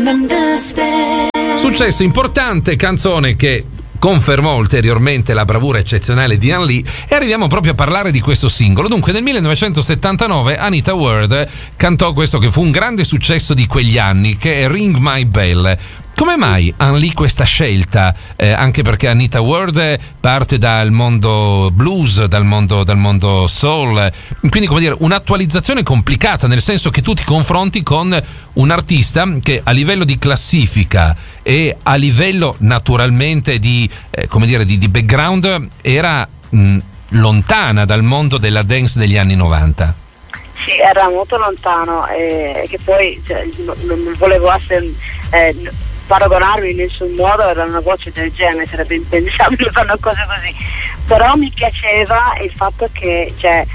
Successo importante, canzone che confermò ulteriormente la bravura eccezionale di Ann Lee, e arriviamo proprio a parlare di questo singolo. Dunque nel 1979 Anita Ward cantò questo che fu un grande successo di quegli anni, che è Ring My Bell. Come mai Ann Lee questa scelta? Anche perché Anita Ward parte dal mondo blues, dal mondo soul, quindi come dire un'attualizzazione complicata, nel senso che tu ti confronti con un artista che a livello di classifica e a livello naturalmente di background era lontana dal mondo della dance degli anni 90. Sì, era molto lontano, che poi non volevo paragonarmi in nessun modo, era una voce del genere, sarebbe impensabile fare una cosa così, però mi piaceva il fatto che,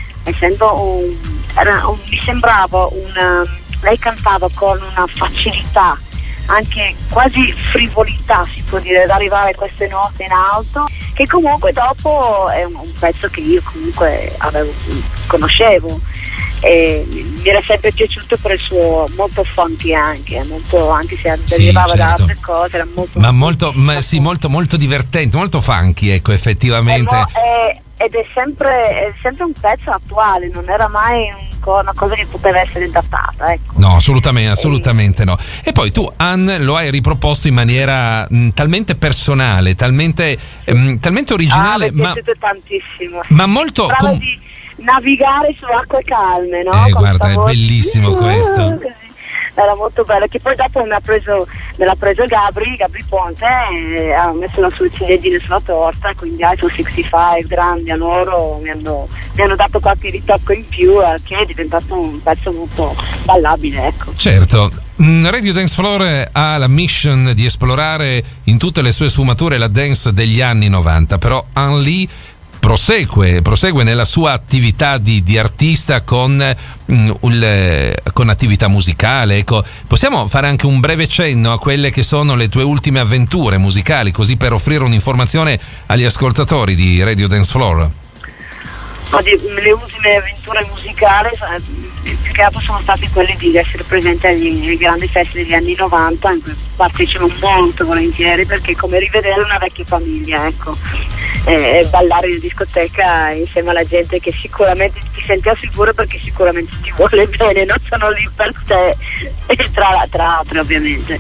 mi sembrava lei cantava con una facilità, anche quasi frivolità si può dire, ad arrivare a queste note in alto, che comunque dopo è un pezzo che io comunque conoscevo. E mi era sempre piaciuto per il suo molto funky, anche se derivava da altre cose, era molto divertente, molto funky, ecco, effettivamente. Ed è sempre un pezzo attuale, non era mai una cosa che poteva essere datata, ecco. No, assolutamente no. E poi tu, Ann, lo hai riproposto in maniera talmente personale, talmente originale, mi è piaciuto tantissimo, ma molto di navigare su acque calme, no? Guarda, è bellissimo questo. Così. Era molto bello, che poi dopo me l'ha preso Gabri Ponte, e ha messo la sua ciliegina sulla torta, quindi Ice 65 grandi a loro mi hanno dato qualche ritocco in più, che è diventato un pezzo molto ballabile, ecco. Certo. Radio Dance Floor ha la mission di esplorare in tutte le sue sfumature la dance degli anni 90, però Ann Lee prosegue nella sua attività di artista con attività musicale. Ecco, possiamo fare anche un breve cenno a quelle che sono le tue ultime avventure musicali, così per offrire un'informazione agli ascoltatori di Radio Dance Floor? Le ultime avventure musicali più che altro sono state quelle di essere presente ai grandi festival degli anni 90, in cui partecipo molto volentieri, perché è come rivedere una vecchia famiglia, ecco, e ballare in discoteca insieme alla gente che sicuramente ti senti al sicuro, perché sicuramente ti vuole bene, non sono lì per te, e tra l'altro ovviamente.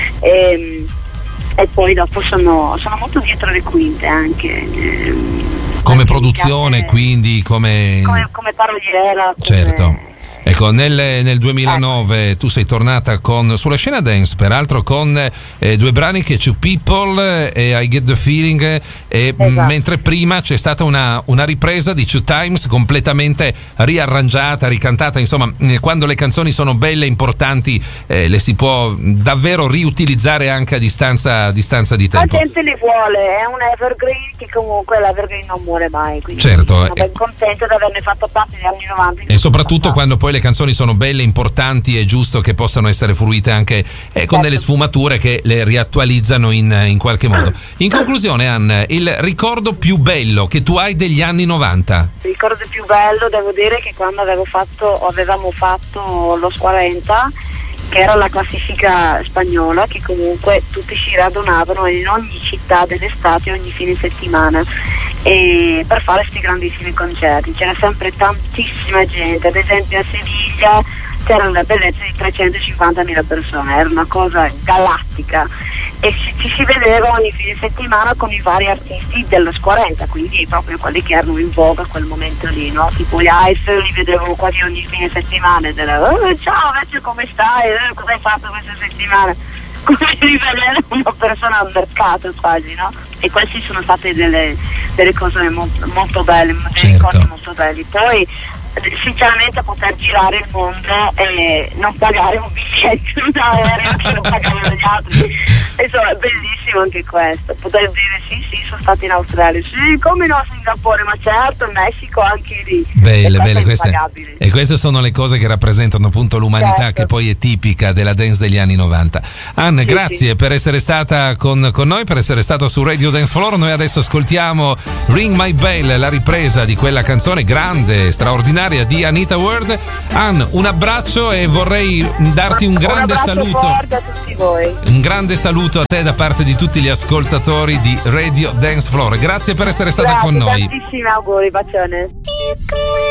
E poi dopo sono molto dietro le quinte anche, come produzione, quindi come paroliera, certo. Ecco, nel 2009 tu sei tornata sulla scena dance, peraltro con due brani, che Two People e I Get the Feeling, esatto. Mentre prima c'è stata una ripresa di Two Times completamente riarrangiata, ricantata, insomma, quando le canzoni sono belle e importanti le si può davvero riutilizzare anche a distanza di tempo. La gente le vuole, è un evergreen, che comunque l'evergreen non muore mai, quindi certo, sono ben contenta di averne fatto parte negli anni 90. E soprattutto quando poi le canzoni sono belle, importanti, è giusto che possano essere fruite anche con delle sfumature che le riattualizzano in qualche modo. In conclusione, Ann, il ricordo più bello che tu hai degli anni 90? Il ricordo più bello, devo dire, che quando avevamo fatto lo 40, che era la classifica spagnola, che comunque tutti si radunavano in ogni città dell'estate ogni fine settimana, e per fare questi grandissimi concerti c'era sempre tantissima gente. Ad esempio a Siviglia c'era una bellezza di 350.000 persone, era una cosa galattica, e ci si vedeva ogni fine settimana con i vari artisti dello 40, quindi proprio quelli che erano in voga a quel momento lì, no? Tipo gli Ice li vedevo quasi ogni fine settimana, ciao vecchio, come stai? Cosa hai fatto questa settimana? Come di vedere una persona al mercato quasi, no? E queste sono state delle cose molto, molto belle, dei ricordi molto belli. Poi sinceramente poter girare il mondo e non pagare un biglietto d'aereo, che non pagavano gli altri, insomma è bellissimo. bellissimo anche questo. Poter dire sì, sono stata in Australia, sì, come no, Singapore, ma certo, in Messico anche lì. Belle queste. E queste sono le cose che rappresentano appunto l'umanità, certo, che poi è tipica della dance degli anni 90. Anne, sì, grazie per essere stata con noi, per essere stata su Radio Dance Floor. Noi adesso ascoltiamo Ring My Bell, la ripresa di quella canzone grande, straordinaria di Anita Ward. Anne, un abbraccio e vorrei darti un grande saluto. Forte a tutti voi. Un grande saluto a te da parte di tutti gli ascoltatori di Radio Dance Floor. Grazie per essere stata con noi. Tantissimi auguri, bacione.